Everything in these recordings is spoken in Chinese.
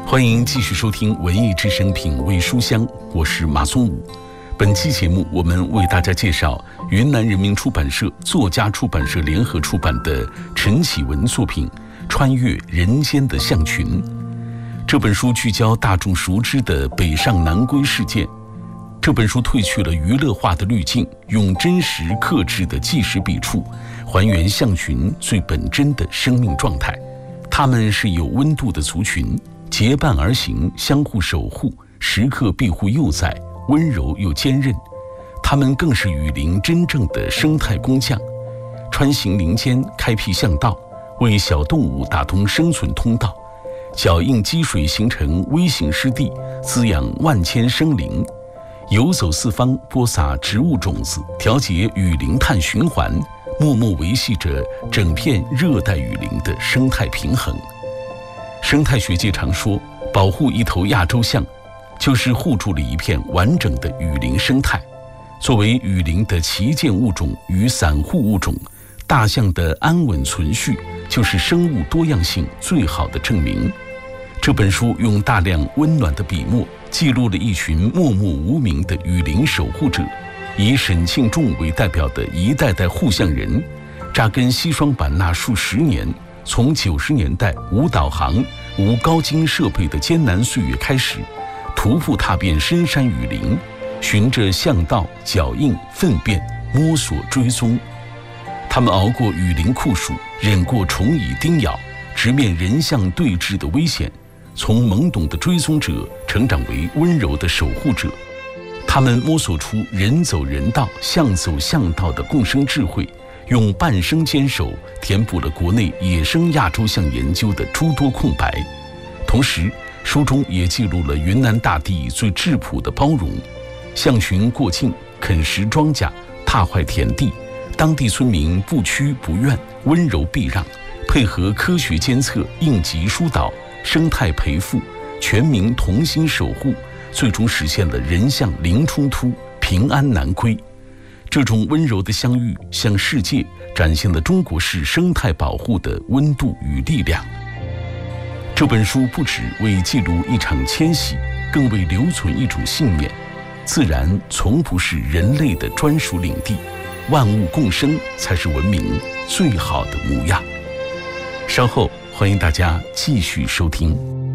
欢迎继续收听文艺之声品味书香，我是马松武。本期节目我们为大家介绍云南人民出版社作家出版社联合出版的陈启文作品《穿越人间的象群》。这本书聚焦大众熟知的北上南归事件，这本书褪去了娱乐化的滤镜，用真实克制的纪实笔触还原象群最本真的生命状态。他们是有温度的族群，结伴而行，相互守护，时刻庇护幼崽，温柔又坚韧。他们更是雨林真正的生态工匠，穿行林间，开辟巷道，为小动物打通生存通道，脚印积水形成微型湿地，滋养万千生灵，游走四方，播撒植物种子，调节雨林碳循环，默默维系着整片热带雨林的生态平衡。生态学界常说，保护一头亚洲象，就是护住了一片完整的雨林生态。作为雨林的旗舰物种与散户物种，大象的安稳存续就是生物多样性最好的证明。这本书用大量温暖的笔墨，记录了一群默默无名的雨林守护者，以沈庆仲为代表的一代代护象人，扎根西双版纳数十年，从90年代无导航、无高精设备的艰难岁月开始，徒步踏遍深山雨林，循着巷道、脚印、粪便摸索追踪。他们熬过雨林酷暑，忍过虫蚁叮咬，直面人象对峙的危险，从懵懂的追踪者成长为温柔的守护者。他们摸索出人走人道、象走象道的共生智慧，用半生坚守填补了国内野生亚洲象研究的诸多空白。同时，书中也记录了云南大地最质朴的包容，象群过境，啃食庄稼，踏坏田地，当地村民不屈不怨，温柔避让，配合科学监测，应急疏导，生态陪护，全民同心守护，最终实现了人象零冲突，平安南归。这种温柔的相遇，向世界展现了中国式生态保护的温度与力量。这本书不只为记录一场迁徙，更为留存一种信念：自然从不是人类的专属领地，万物共生才是文明最好的模样。稍后欢迎大家继续收听。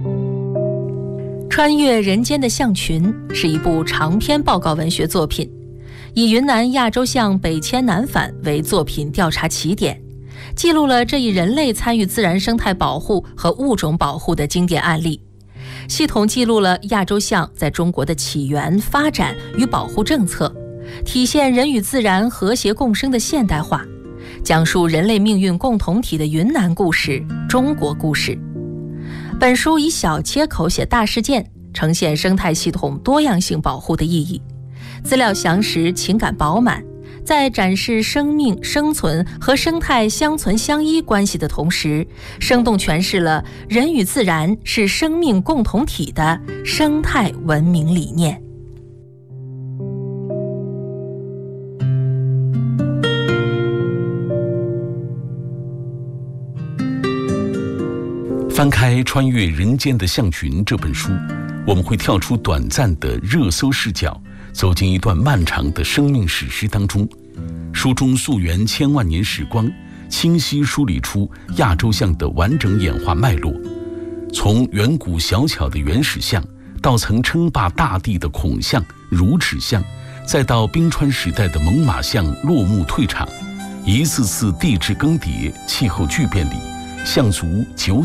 穿越人间的象群是一部长篇报告文学作品，以云南亚洲象北迁南返为作品调查起点，记录了这一人类参与自然生态保护和物种保护的经典案例，系统记录了亚洲象在中国的起源、发展与保护政策，体现人与自然和谐共生的现代化，讲述人类命运共同体的云南故事、中国故事。本书以小切口写大事件，呈现生态系统多样性保护的意义，资料详实，情感饱满，在展示生命、生存和生态相存相依关系的同时，生动诠释了人与自然是生命共同体的生态文明理念。 翻开《穿越人间的象群》这本书，我们会跳出短暂的热搜视角，走进一段漫长的生命史诗当中。书中溯源千万年时光，清晰梳理出亚洲象的完整演化脉络，从远古小巧的原始象，到曾称霸大地的孔象、乳齿象，再到冰川时代的猛犸象落幕退场，一次次地质更迭、气候巨变里，象族久